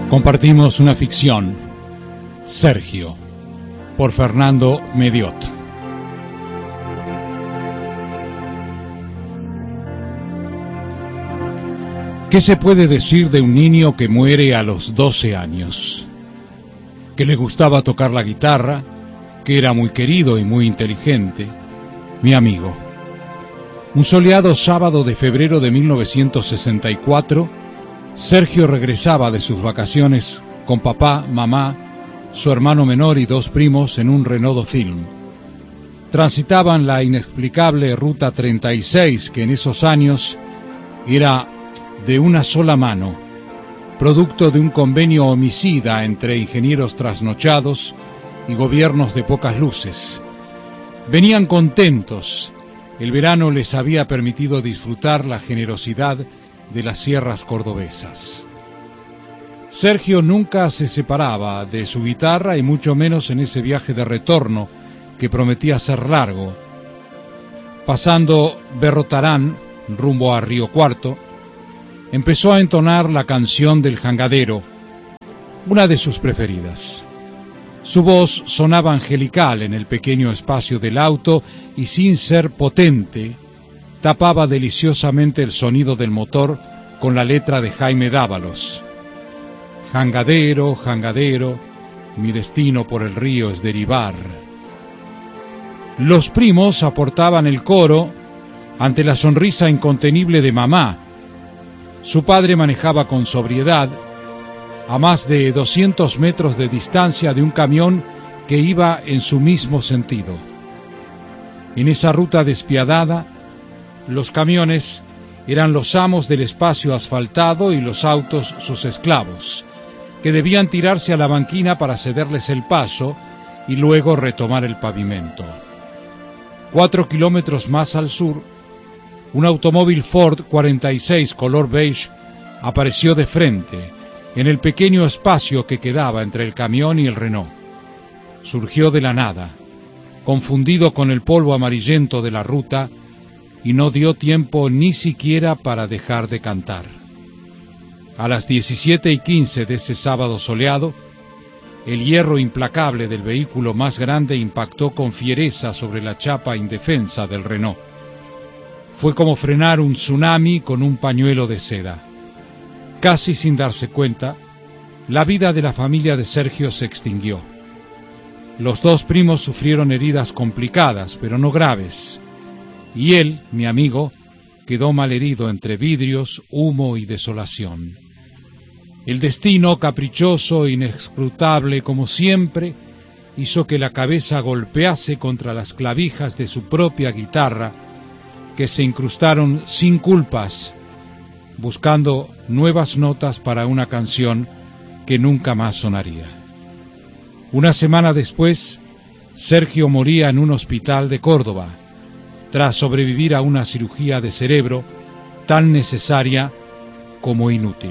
Compartimos una ficción, Sergio, por Fernando Mediot. ¿Qué se puede decir de un niño que muere a los 12 años? Que le gustaba tocar la guitarra, que era muy querido y muy inteligente, mi amigo. Un soleado sábado de febrero de 1964, Sergio regresaba de sus vacaciones con papá, mamá, su hermano menor y dos primos en un Renault Dauphine. Transitaban la inexplicable Ruta 36, que en esos años era de una sola mano, producto de un convenio homicida entre ingenieros trasnochados y gobiernos de pocas luces. Venían contentos. El verano les había permitido disfrutar la generosidad de las sierras cordobesas. Sergio nunca se separaba de su guitarra y mucho menos en ese viaje de retorno que prometía ser largo. Pasando Berrotarán rumbo a Río Cuarto, empezó a entonar la canción del jangadero, una de sus preferidas. Su voz sonaba angelical en el pequeño espacio del auto y sin ser potente, tapaba deliciosamente el sonido del motor con la letra de Jaime Dávalos. Jangadero, jangadero, mi destino por el río es derivar. Los primos aportaban el coro ante la sonrisa incontenible de mamá. Su padre manejaba con sobriedad, a más de 200 metros de distancia de un camión que iba en su mismo sentido. En esa ruta despiadada, los camiones eran los amos del espacio asfaltado y los autos sus esclavos, que debían tirarse a la banquina para cederles el paso y luego retomar el pavimento. 4 kilómetros más al sur, un automóvil Ford 46 color beige apareció de frente, en el pequeño espacio que quedaba entre el camión y el Renault. Surgió de la nada, confundido con el polvo amarillento de la ruta, y no dio tiempo ni siquiera para dejar de cantar. A las 17:15 de ese sábado soleado, el hierro implacable del vehículo más grande impactó con fiereza sobre la chapa indefensa del Renault. Fue como frenar un tsunami con un pañuelo de seda. Casi sin darse cuenta, la vida de la familia de Sergio se extinguió. Los dos primos sufrieron heridas complicadas, pero no graves, y él, mi amigo, quedó malherido entre vidrios, humo y desolación. El destino, caprichoso e inescrutable como siempre, hizo que la cabeza golpease contra las clavijas de su propia guitarra, que se incrustaron sin culpas, buscando nuevas notas para una canción que nunca más sonaría. Una semana después, Sergio moría en un hospital de Córdoba, tras sobrevivir a una cirugía de cerebro tan necesaria como inútil.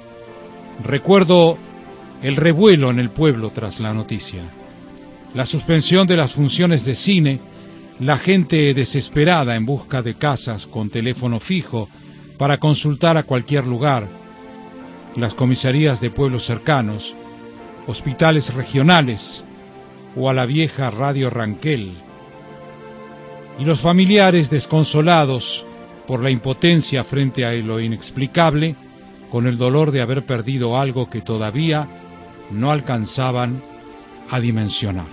Recuerdo el revuelo en el pueblo tras la noticia, la suspensión de las funciones de cine, la gente desesperada en busca de casas con teléfono fijo para consultar a cualquier lugar, las comisarías de pueblos cercanos, hospitales regionales o a la vieja Radio Ranquel, y los familiares desconsolados por la impotencia frente a lo inexplicable, con el dolor de haber perdido algo que todavía no alcanzaban a dimensionar.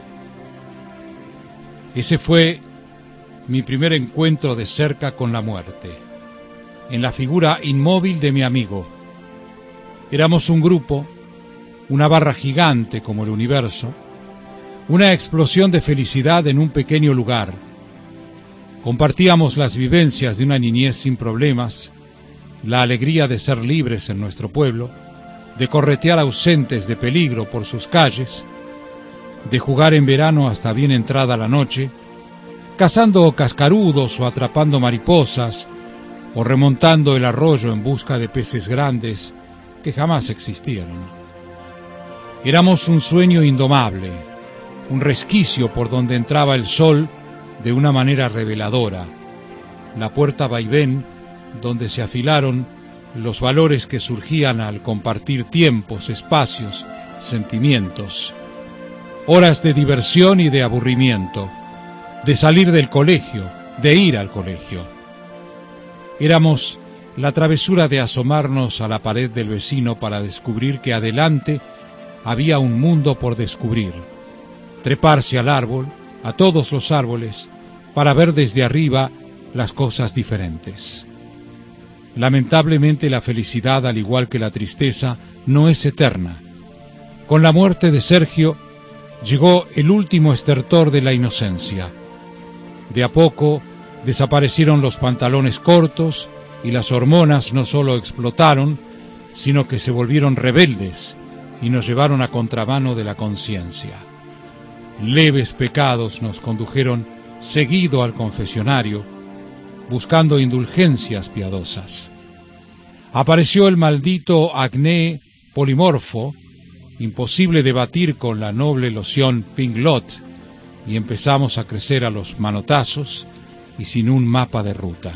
Ese fue mi primer encuentro de cerca con la muerte, en la figura inmóvil de mi amigo. Éramos un grupo, una barra gigante como el universo, una explosión de felicidad en un pequeño lugar. Compartíamos las vivencias de una niñez sin problemas, la alegría de ser libres en nuestro pueblo, de corretear ausentes de peligro por sus calles, de jugar en verano hasta bien entrada la noche, cazando cascarudos o atrapando mariposas, o remontando el arroyo en busca de peces grandes que jamás existieron. Éramos un sueño indomable, un resquicio por donde entraba el sol de una manera reveladora, la puerta vaivén donde se afilaron los valores que surgían al compartir tiempos, espacios, sentimientos, horas de diversión y de aburrimiento, de salir del colegio, de ir al colegio. Éramos la travesura de asomarnos a la pared del vecino para descubrir que adelante había un mundo por descubrir, treparse al árbol, a todos los árboles, para ver desde arriba las cosas diferentes. Lamentablemente la felicidad, al igual que la tristeza, no es eterna. Con la muerte de Sergio llegó el último estertor de la inocencia. De a poco desaparecieron los pantalones cortos y las hormonas no solo explotaron, sino que se volvieron rebeldes y nos llevaron a contramano de la conciencia. Leves pecados nos condujeron seguido al confesionario, buscando indulgencias piadosas. Apareció el maldito acné polimorfo, imposible de batir con la noble loción Pinglot, y empezamos a crecer a los manotazos y sin un mapa de ruta.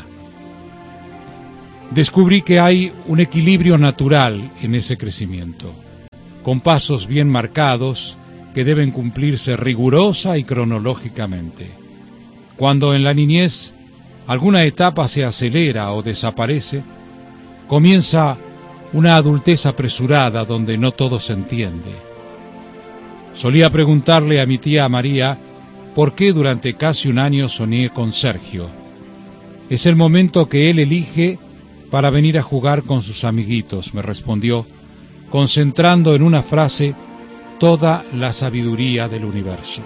Descubrí que hay un equilibrio natural en ese crecimiento, con pasos bien marcados que deben cumplirse rigurosa y cronológicamente. Cuando en la niñez alguna etapa se acelera o desaparece, comienza una adultez apresurada donde no todo se entiende. Solía preguntarle a mi tía María por qué durante casi un año soñé con Sergio. Es el momento que él elige para venir a jugar con sus amiguitos, me respondió, concentrando en una frase toda la sabiduría del universo.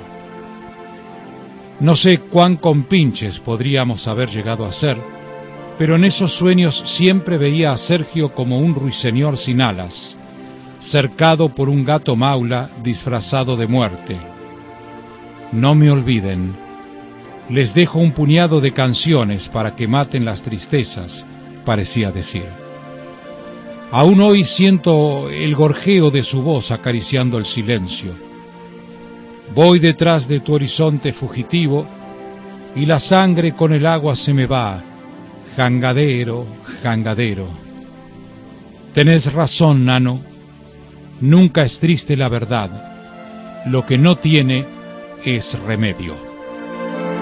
No sé cuán compinches podríamos haber llegado a ser, pero en esos sueños siempre veía a Sergio como un ruiseñor sin alas, cercado por un gato maula disfrazado de muerte. No me olviden, les dejo un puñado de canciones para que maten las tristezas, parecía decir. Aún hoy siento el gorjeo de su voz acariciando el silencio. Voy detrás de tu horizonte fugitivo y la sangre con el agua se me va, jangadero, jangadero. Tenés razón, nano, nunca es triste la verdad, lo que no tiene es remedio.